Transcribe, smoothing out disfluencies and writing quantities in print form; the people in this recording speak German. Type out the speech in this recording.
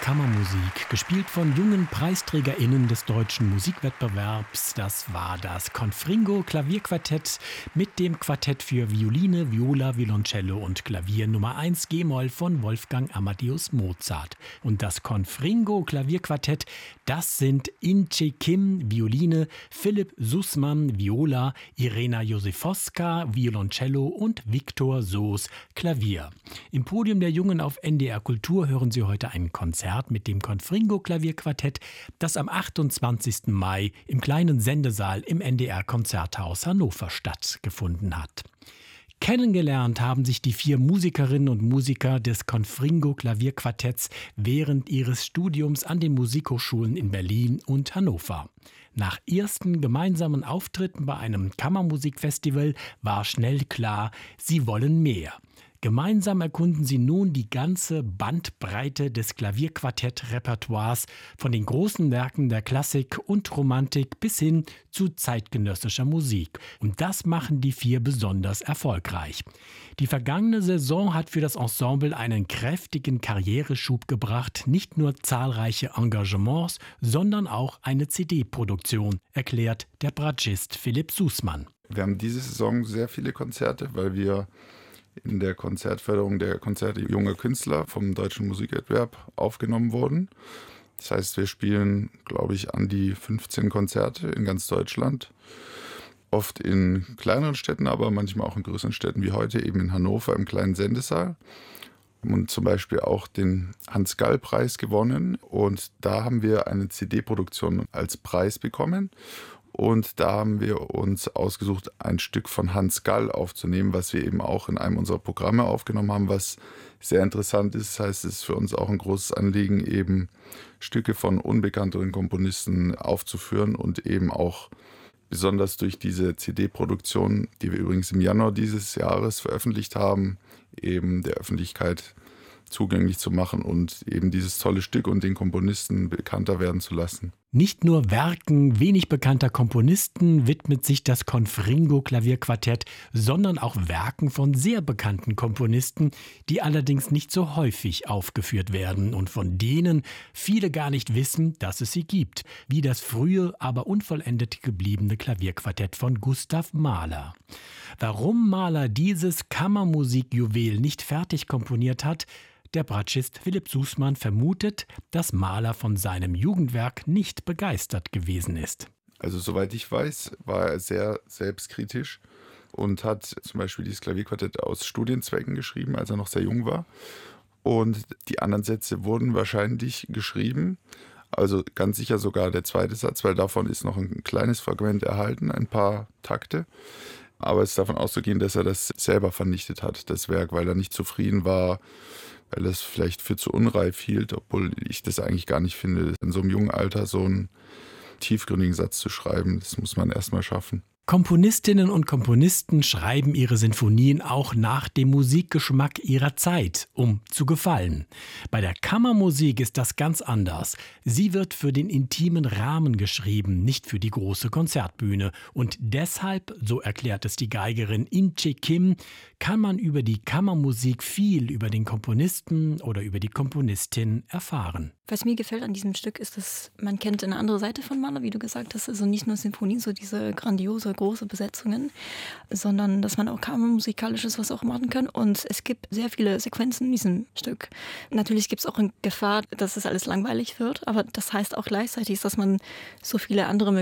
Kammermusik, gespielt von jungen PreisträgerInnen des deutschen Musikwettbewerbs. Das war das Confringo Klavierquartett mit dem Quartett für Violine, Viola, Violoncello und Klavier Nummer 1 G-Moll von Wolfgang Amadeus Mozart. Und das Confringo Klavierquartett, das sind Inche Kim, Violine, Philipp Sussmann, Viola, Irena Josifowska, Violoncello und Viktor Soos, Klavier. Im Podium der Jungen auf NDR Kultur hören Sie heute ein Konzert mit dem Confringo Klavierquartett, das am 28. Mai im kleinen Sendesaal im NDR Konzerthaus Hannover stattgefunden hat. Kennengelernt haben sich die 4 Musikerinnen und Musiker des Confringo Klavierquartetts während ihres Studiums an den Musikhochschulen in Berlin und Hannover. Nach ersten gemeinsamen Auftritten bei einem Kammermusikfestival war schnell klar, sie wollen mehr. Gemeinsam erkunden sie nun die ganze Bandbreite des Klavierquartett-Repertoires, von den großen Werken der Klassik und Romantik bis hin zu zeitgenössischer Musik. Und das machen die 4 besonders erfolgreich. Die vergangene Saison hat für das Ensemble einen kräftigen Karriereschub gebracht, nicht nur zahlreiche Engagements, sondern auch eine CD-Produktion, erklärt der Bratschist Philipp Sussmann. Wir haben diese Saison sehr viele Konzerte, weil wir in der Konzertförderung der Konzerte junger Künstler vom Deutschen Musikwettbewerb aufgenommen wurden. Das heißt, wir spielen, glaube ich, an die 15 Konzerte in ganz Deutschland. Oft in kleineren Städten, aber manchmal auch in größeren Städten wie heute, eben in Hannover im kleinen Sendesaal. Und zum Beispiel auch den Hans-Gall-Preis gewonnen. Und da haben wir eine CD-Produktion als Preis bekommen. Und da haben wir uns ausgesucht, ein Stück von Hans Gall aufzunehmen, was wir eben auch in einem unserer Programme aufgenommen haben, was sehr interessant ist. Das heißt, es ist für uns auch ein großes Anliegen, eben Stücke von unbekannteren Komponisten aufzuführen und eben auch besonders durch diese CD-Produktion, die wir übrigens im Januar dieses Jahres veröffentlicht haben, eben der Öffentlichkeit zugänglich zu machen und eben dieses tolle Stück und den Komponisten bekannter werden zu lassen. Nicht nur Werken wenig bekannter Komponisten widmet sich das Confringo Klavierquartett, sondern auch Werken von sehr bekannten Komponisten, die allerdings nicht so häufig aufgeführt werden und von denen viele gar nicht wissen, dass es sie gibt, wie das frühe, aber unvollendet gebliebene Klavierquartett von Gustav Mahler. Warum Mahler dieses Kammermusikjuwel nicht fertig komponiert hat, der Bratschist Philipp Sussmann vermutet, dass Mahler von seinem Jugendwerk nicht begeistert gewesen ist. Also soweit ich weiß, war er sehr selbstkritisch und hat zum Beispiel dieses Klavierquartett aus Studienzwecken geschrieben, als er noch sehr jung war. Und die anderen Sätze wurden wahrscheinlich geschrieben, also ganz sicher sogar der zweite Satz, weil davon ist noch ein kleines Fragment erhalten, ein paar Takte. Aber es ist davon auszugehen, dass er das selber vernichtet hat, das Werk, weil er nicht zufrieden war, weil er es vielleicht für zu unreif hielt, obwohl ich das eigentlich gar nicht finde, in so einem jungen Alter so einen tiefgründigen Satz zu schreiben. Das muss man erstmal schaffen. Komponistinnen und Komponisten schreiben ihre Sinfonien auch nach dem Musikgeschmack ihrer Zeit, um zu gefallen. Bei der Kammermusik ist das ganz anders. Sie wird für den intimen Rahmen geschrieben, nicht für die große Konzertbühne. Und deshalb, so erklärt es die Geigerin Inche Kim, kann man über die Kammermusik viel über den Komponisten oder über die Komponistin erfahren. Was mir gefällt an diesem Stück ist, dass man kennt eine andere Seite von Mahler, wie du gesagt hast, also nicht nur Sinfonien, so diese grandiose, große Besetzungen, sondern dass man auch kammermusikalisches was auch machen kann. Und es gibt sehr viele Sequenzen in diesem Stück. Natürlich gibt es auch eine Gefahr, dass es alles langweilig wird, aber das heißt auch gleichzeitig, dass man so viele andere